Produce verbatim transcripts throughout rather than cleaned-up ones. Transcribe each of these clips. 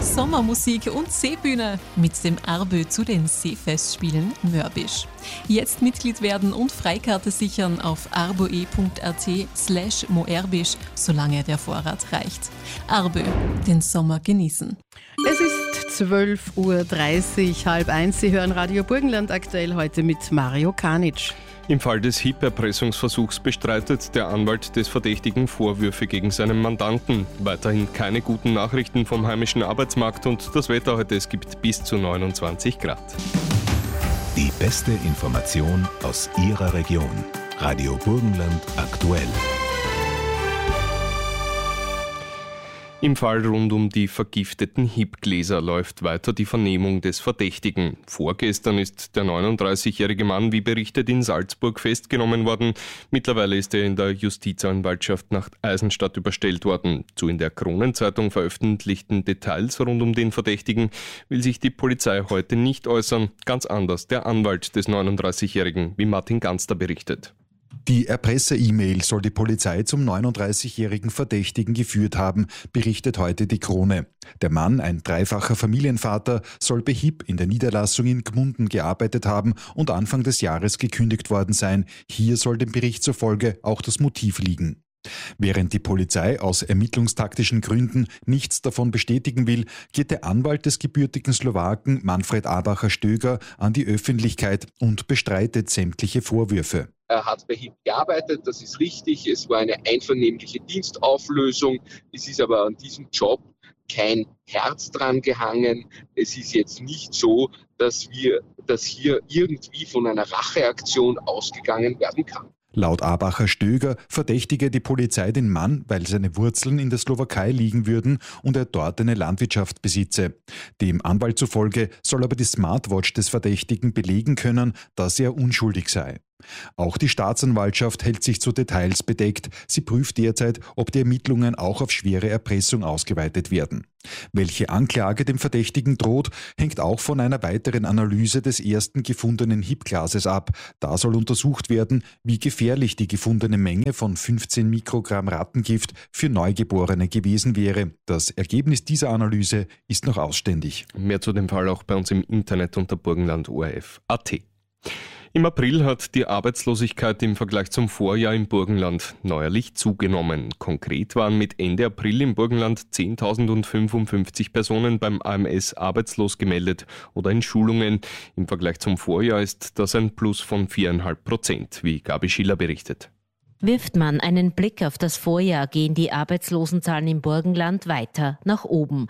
Sommermusik und Seebühne mit dem Arbö zu den Seefestspielen Mörbisch. Jetzt Mitglied werden und Freikarte sichern auf arboe.at slash moerbisch, solange der Vorrat reicht. Arbö, den Sommer genießen. Es ist zwölf Uhr dreißig, halb eins. Sie hören Radio Burgenland aktuell heute mit Mario Kanic. Im Fall des H I P-Erpressungsversuchs bestreitet der Anwalt des Verdächtigen Vorwürfe gegen seinen Mandanten. Weiterhin keine guten Nachrichten vom heimischen Arbeitsmarkt und das Wetter heute, es gibt bis zu neunundzwanzig Grad. Die beste Information aus Ihrer Region. Radio Burgenland aktuell. Im Fall rund um die vergifteten H I P-Gläser läuft weiter die Vernehmung des Verdächtigen. Vorgestern ist der neununddreißigjährige Mann, wie berichtet, in Salzburg festgenommen worden. Mittlerweile ist er in der Justizanwaltschaft nach Eisenstadt überstellt worden. Zu in der Kronenzeitung veröffentlichten Details rund um den Verdächtigen will sich die Polizei heute nicht äußern. Ganz anders der Anwalt des neununddreißigjährigen, wie Martin Ganster berichtet. Die Erpresser-E-Mail soll die Polizei zum neununddreißigjährigen Verdächtigen geführt haben, berichtet heute die Krone. Der Mann, ein dreifacher Familienvater, soll bei H I P in der Niederlassung in Gmunden gearbeitet haben und Anfang des Jahres gekündigt worden sein. Hier soll dem Bericht zufolge auch das Motiv liegen. Während die Polizei aus ermittlungstaktischen Gründen nichts davon bestätigen will, geht der Anwalt des gebürtigen Slowaken Manfred Abacher-Stöger an die Öffentlichkeit und bestreitet sämtliche Vorwürfe. Er hat bei H I P gearbeitet, das ist richtig. Es war eine einvernehmliche Dienstauflösung. Es ist aber an diesem Job kein Herz dran gehangen. Es ist jetzt nicht so, dass wir, dass hier irgendwie von einer Racheaktion ausgegangen werden kann. Laut Abacher-Stöger verdächtige die Polizei den Mann, weil seine Wurzeln in der Slowakei liegen würden und er dort eine Landwirtschaft besitze. Dem Anwalt zufolge soll aber die Smartwatch des Verdächtigen belegen können, dass er unschuldig sei. Auch die Staatsanwaltschaft hält sich zu Details bedeckt. Sie prüft derzeit, ob die Ermittlungen auch auf schwere Erpressung ausgeweitet werden. Welche Anklage dem Verdächtigen droht, hängt auch von einer weiteren Analyse des ersten gefundenen H I P-Glases ab. Da soll untersucht werden, wie gefährlich die gefundene Menge von fünfzehn Mikrogramm Rattengift für Neugeborene gewesen wäre. Das Ergebnis dieser Analyse ist noch ausständig. Mehr zu dem Fall auch bei uns im Internet unter burgenland O R F Punkt A T. Im April hat die Arbeitslosigkeit im Vergleich zum Vorjahr im Burgenland neuerlich zugenommen. Konkret waren mit Ende April im Burgenland zehntausendfünfundfünfzig Personen beim A M S arbeitslos gemeldet oder in Schulungen. Im Vergleich zum Vorjahr ist das ein Plus von vier Komma fünf Prozent, wie Gabi Schiller berichtet. Wirft man einen Blick auf das Vorjahr, gehen die Arbeitslosenzahlen im Burgenland weiter nach oben.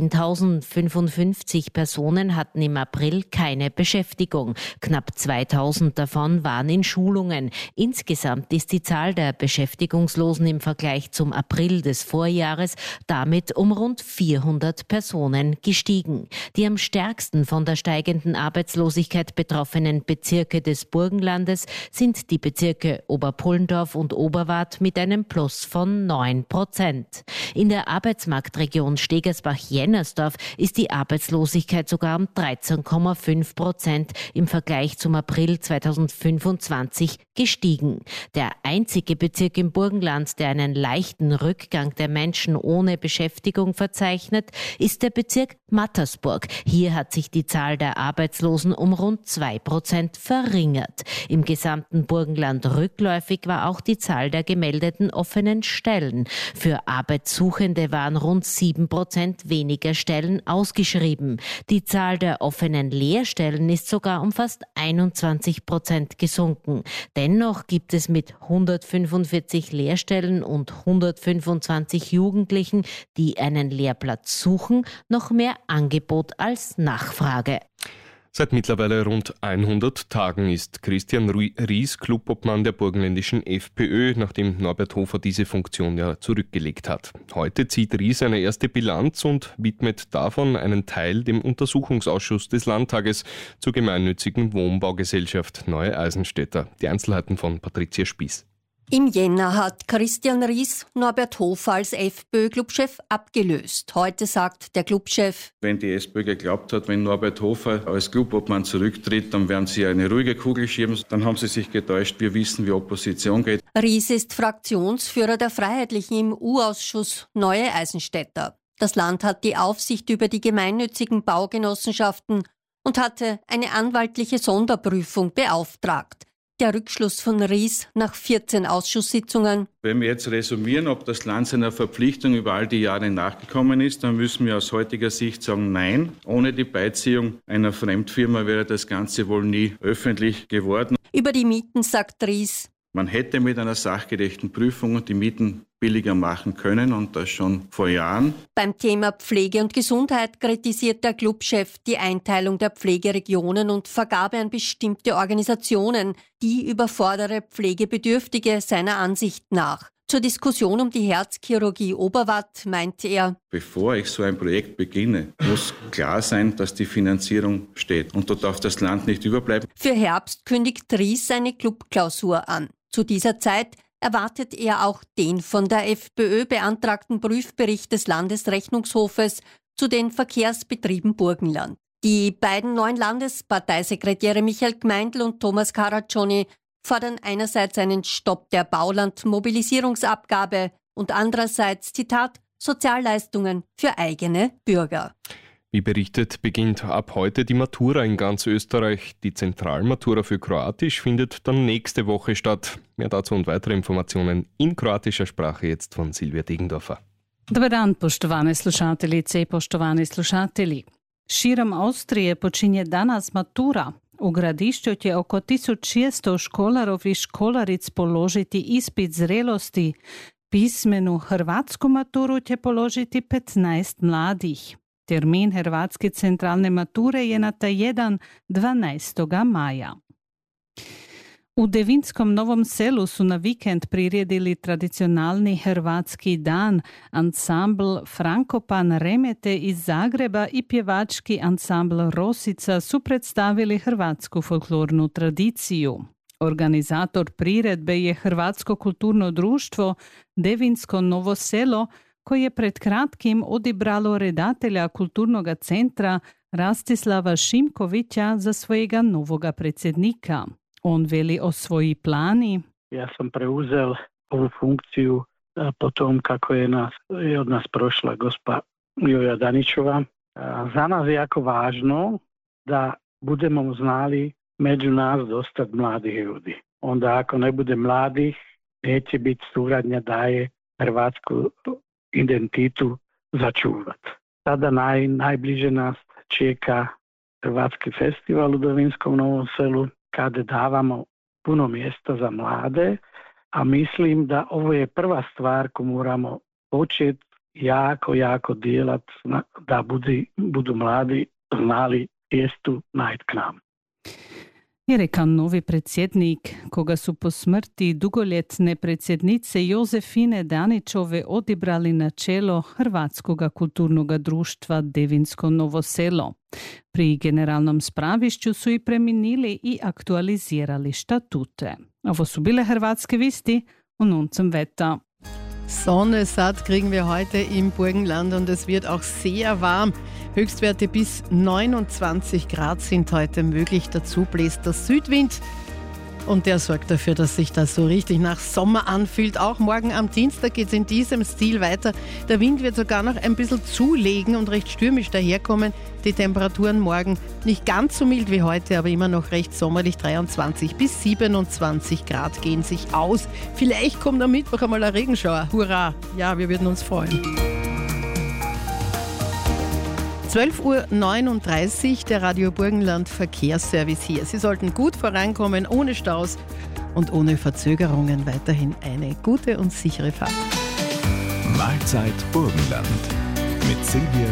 zehntausendfünfundfünfzig Personen hatten im April keine Beschäftigung. Knapp zweitausend davon waren in Schulungen. Insgesamt ist die Zahl der Beschäftigungslosen im Vergleich zum April des Vorjahres damit um rund vierhundert Personen gestiegen. Die am stärksten von der steigenden Arbeitslosigkeit betroffenen Bezirke des Burgenlandes sind die Bezirke Oberpullendorf und Oberwart mit einem Plus von neun Prozent. In der Arbeitsmarktregion Stegersbach-Jennersdorf ist die Arbeitslosigkeit sogar um dreizehn Komma fünf Prozent im Vergleich zum April zweitausendfünfundzwanzig gestiegen. Der einzige Bezirk im Burgenland, der einen leichten Rückgang der Menschen ohne Beschäftigung verzeichnet, ist der Bezirk Mattersburg. Hier hat sich die Zahl der Arbeitslosen um rund zwei Prozent verringert. Im gesamten Burgenland rückläufig war auch die Zahl der gemeldeten offenen Stellen. Für Arbeitssuchende waren rund sieben Prozent weniger Stellen ausgeschrieben. Die Zahl der offenen Lehrstellen ist sogar um fast einundzwanzig Prozent gesunken. Dennoch gibt es mit hundertfünfundvierzig Lehrstellen und hundertfünfundzwanzig Jugendlichen, die einen Lehrplatz suchen, noch mehr Angebot als Nachfrage. Seit mittlerweile rund hundert Tagen ist Christian Ries Clubobmann der burgenländischen FPÖ, nachdem Norbert Hofer diese Funktion ja zurückgelegt hat. Heute zieht Ries eine erste Bilanz und widmet davon einen Teil dem Untersuchungsausschuss des Landtages zur gemeinnützigen Wohnbaugesellschaft Neue Eisenstädter. Die Einzelheiten von Patricia Spieß. Im Jänner hat Christian Ries Norbert Hofer als FPÖ-Clubchef abgelöst. Heute sagt der Clubchef: Wenn die SPÖ geglaubt hat, wenn Norbert Hofer als Clubobmann zurücktritt, dann werden sie eine ruhige Kugel schieben. Dann haben sie sich getäuscht. Wir wissen, wie Opposition geht. Ries ist Fraktionsführer der Freiheitlichen im U-Ausschuss Neue Eisenstädter. Das Land hat die Aufsicht über die gemeinnützigen Baugenossenschaften und hatte eine anwaltliche Sonderprüfung beauftragt. Der Rückschluss von Ries nach vierzehn Ausschusssitzungen. Wenn wir jetzt resümieren, ob das Land seiner Verpflichtung über all die Jahre nachgekommen ist, dann müssen wir aus heutiger Sicht sagen, nein. Ohne die Beiziehung einer Fremdfirma wäre das Ganze wohl nie öffentlich geworden. Über die Mieten sagt Ries: Man hätte mit einer sachgerechten Prüfung die Mieten billiger machen können und das schon vor Jahren. Beim Thema Pflege und Gesundheit kritisiert der Clubchef die Einteilung der Pflegeregionen und Vergabe an bestimmte Organisationen, die überfordere Pflegebedürftige seiner Ansicht nach. Zur Diskussion um die Herzchirurgie Oberwatt meinte er: Bevor ich so ein Projekt beginne, muss klar sein, dass die Finanzierung steht. Und da darf das Land nicht überbleiben. Für Herbst kündigt Ries seine Clubklausur an. Zu dieser Zeit erwartet er auch den von der FPÖ beantragten Prüfbericht des Landesrechnungshofes zu den Verkehrsbetrieben Burgenland. Die beiden neuen Landesparteisekretäre Michael Gmeindl und Thomas Caraccioni fordern einerseits einen Stopp der Baulandmobilisierungsabgabe und andererseits, Zitat, Sozialleistungen für eigene Bürger. Wie berichtet, beginnt ab heute die Matura in ganz Österreich. Die Zentralmatura für Kroatisch findet dann nächste Woche statt. Mehr dazu und weitere Informationen in kroatischer Sprache jetzt von Silvia Degendorfer. Dobar dan, poštovane slušateljice i poštovani slušatelji. Širom Austrije počinje danas matura. U gradišću će oko tisuću šesto školarov i školaric položiti ispit zrelosti. Pismenu hrvatsku maturu će položiti petnaest mladih. Termin hrvatske centralne mature je na taj jedan dvanaestog maja. U Devinskom Novom Selu su na vikend priredili tradicionalni hrvatski dan. Ansambl Frankopan Remete iz Zagreba i pjevački ansambl Rosica su predstavili hrvatsku folklornu tradiciju. Organizator priredbe je Hrvatsko kulturno društvo Devinsko Novo Selo, koje je pred kratkim odibralo redatelja kulturnog centra Rastislava Šimkovića za svojega novoga predsjednika. On veli o svoji plani. Ja sam preuzel ovu funkciju po tom kako je, nas, je od nas prošla gospa Joja Daničova. Za nas je jako važno da budemo znali među nas dosta mladih ljudi. Onda ako ne bude mladih, neće biti suradnja daje hrvatsku identitu začuvat. Sada naj, najbliže nas čeka Hrvatski festival u Devinskom Novom Selu, kada davamo puno mjesta za mlade, a mislim da ovo je prva stvar koju moramo početi jako, jako djelat da budi, budu mladi znali mjestu najt k nam. Je rekao novi predsjednik, koga su po smrti dugoljetne predsjednice Jozefine Daničove odibrali na čelo Hrvatskog kulturnog društva Devinsko Novo Selo. Pri generalnom spravišću su i preminili i aktualizirali štatute. Ovo su bile hrvatske visti und nun zum Wetter. Sonne satt kriegen wir heute im Burgenland und es wird auch sehr warm. Höchstwerte bis neunundzwanzig Grad sind heute möglich. Dazu bläst der Südwind und der sorgt dafür, dass sich das so richtig nach Sommer anfühlt. Auch morgen am Dienstag geht es in diesem Stil weiter. Der Wind wird sogar noch ein bisschen zulegen und recht stürmisch daherkommen. Die Temperaturen morgen nicht ganz so mild wie heute, aber immer noch recht sommerlich. dreiundzwanzig bis siebenundzwanzig Grad gehen sich aus. Vielleicht kommt am Mittwoch einmal ein Regenschauer. Hurra! Ja, wir würden uns freuen. zwölf Uhr neununddreißig, der Radio Burgenland Verkehrsservice hier. Sie sollten gut vorankommen, ohne Staus und ohne Verzögerungen. Weiterhin eine gute und sichere Fahrt. Mahlzeit Burgenland mit Silvia